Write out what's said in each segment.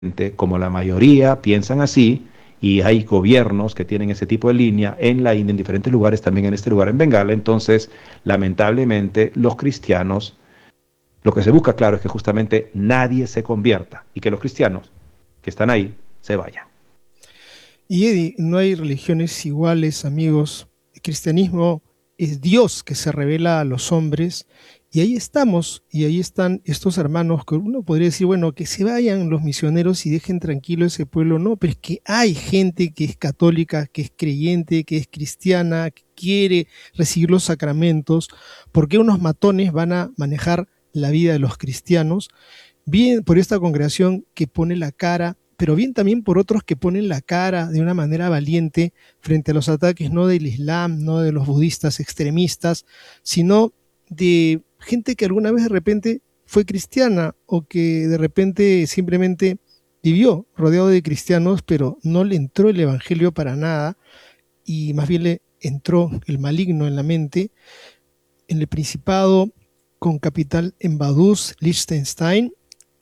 como la mayoría piensan así, y hay gobiernos que tienen ese tipo de línea en la India, en diferentes lugares, también en este lugar en Bengala. Entonces, lamentablemente, los cristianos, lo que se busca, claro, es que justamente nadie se convierta y que los cristianos que están ahí se vayan. Y Eddie, no hay religiones iguales, amigos. El cristianismo es Dios que se revela a los hombres y ahí estamos, y ahí están estos hermanos que uno podría decir, bueno, que se vayan los misioneros y dejen tranquilo ese pueblo. No, pero es que hay gente que es católica, que es creyente, que es cristiana, que quiere recibir los sacramentos. ¿Por qué unos matones van a manejar la vida de los cristianos? Bien por esta congregación que pone la cara, pero bien también por otros que ponen la cara de una manera valiente frente a los ataques no del Islam, no de los budistas extremistas, sino de gente que alguna vez de repente fue cristiana o que de repente simplemente vivió rodeado de cristianos, pero no le entró el evangelio para nada y más bien le entró el maligno en la mente. En el Principado, con capital en Vaduz, Liechtenstein,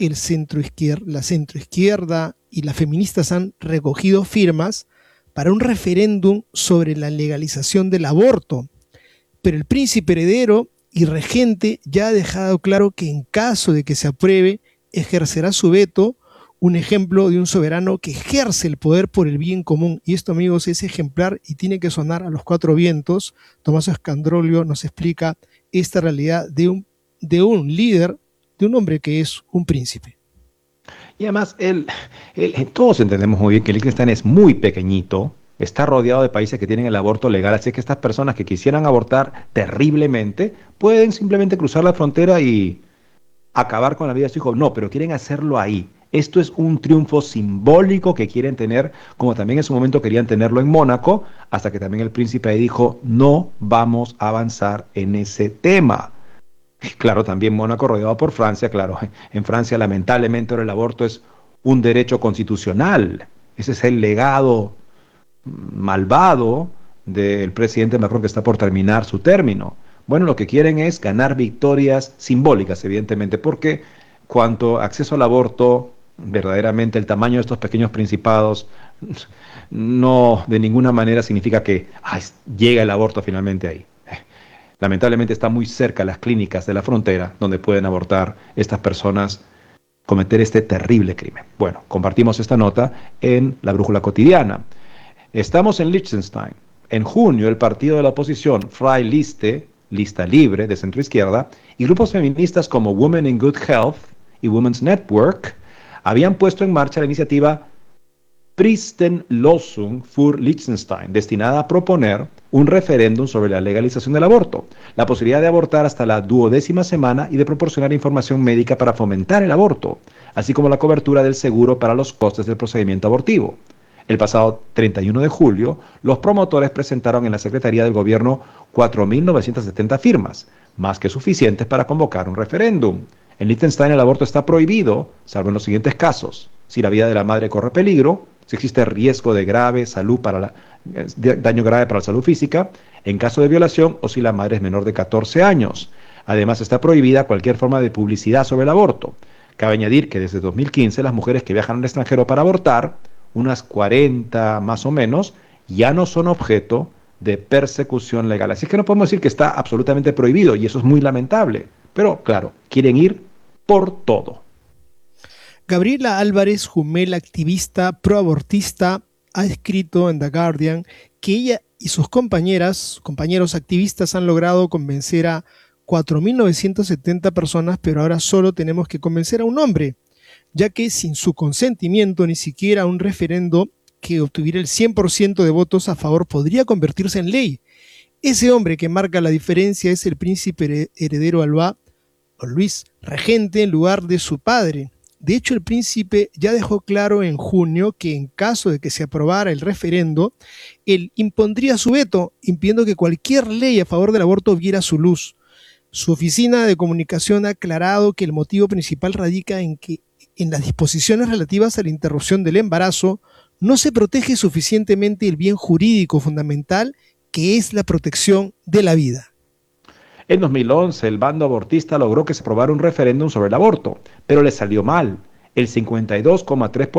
la centroizquierda y las feministas han recogido firmas para un referéndum sobre la legalización del aborto. Pero el príncipe heredero y regente ya ha dejado claro que en caso de que se apruebe, ejercerá su veto, un ejemplo de un soberano que ejerce el poder por el bien común. Y esto, amigos, es ejemplar y tiene que sonar a los cuatro vientos. Tomás Escandrolio nos explica esta realidad de un líder, de un hombre que es un príncipe. Y además, todos entendemos muy bien que Liechtenstein es muy pequeñito, está rodeado de países que tienen el aborto legal, así que estas personas que quisieran abortar terriblemente pueden simplemente cruzar la frontera y acabar con la vida de su hijo. No, pero quieren hacerlo ahí. Esto es un triunfo simbólico que quieren tener, como también en su momento querían tenerlo en Mónaco, hasta que también el príncipe ahí dijo, no vamos a avanzar en ese tema. Claro, también Mónaco rodeado por Francia, claro, en Francia lamentablemente ahora el aborto es un derecho constitucional. Ese es el legado malvado del presidente Macron que está por terminar su término. Bueno, lo que quieren es ganar victorias simbólicas, evidentemente, porque cuanto acceso al aborto, verdaderamente el tamaño de estos pequeños principados no de ninguna manera significa que llega el aborto finalmente ahí. Lamentablemente está muy cerca las clínicas de la frontera donde pueden abortar estas personas, cometer este terrible crimen. Bueno, compartimos esta nota en la Brújula Cotidiana. Estamos en Liechtenstein. En junio, el partido de la oposición, Freie Liste, Lista Libre de centroizquierda, y grupos feministas como Women in Good Health y Women's Network habían puesto en marcha la iniciativa Christenlosung für Liechtenstein, destinada a proponer un referéndum sobre la legalización del aborto, la posibilidad de abortar hasta la 12ª semana y de proporcionar información médica para fomentar el aborto, así como la cobertura del seguro para los costes del procedimiento abortivo. El pasado 31 de julio, los promotores presentaron en la Secretaría del Gobierno 4.970 firmas, más que suficientes para convocar un referéndum. En Liechtenstein el aborto está prohibido, salvo en los siguientes casos: si la vida de la madre corre peligro, si existe riesgo de daño grave para la salud física, en caso de violación o si la madre es menor de 14 años. Además, está prohibida cualquier forma de publicidad sobre el aborto. Cabe añadir que desde 2015 las mujeres que viajan al extranjero para abortar, unas 40 más o menos, ya no son objeto de persecución legal. Así es que no podemos decir que está absolutamente prohibido, y eso es muy lamentable. Pero claro, quieren ir por todo. Gabriela Álvarez Jumel, activista proabortista, ha escrito en The Guardian que ella y sus compañeros activistas han logrado convencer a 4.970 personas, pero ahora solo tenemos que convencer a un hombre, ya que sin su consentimiento ni siquiera un referendo que obtuviera el 100% de votos a favor podría convertirse en ley. Ese hombre que marca la diferencia es el príncipe heredero Alba, o Luis, regente en lugar de su padre. De hecho, el príncipe ya dejó claro en junio que en caso de que se aprobara el referendo, él impondría su veto, impidiendo que cualquier ley a favor del aborto viera su luz. Su oficina de comunicación ha aclarado que el motivo principal radica en que en las disposiciones relativas a la interrupción del embarazo no se protege suficientemente el bien jurídico fundamental, que es la protección de la vida. En 2011, el bando abortista logró que se aprobara un referéndum sobre el aborto, pero le salió mal. el 52,3%